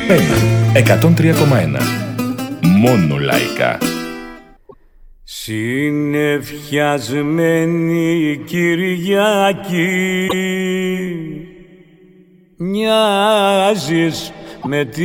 103,1. Μόνο λαϊκά. Συνεφιασμένη Κυριακή, μοιάζεις με τη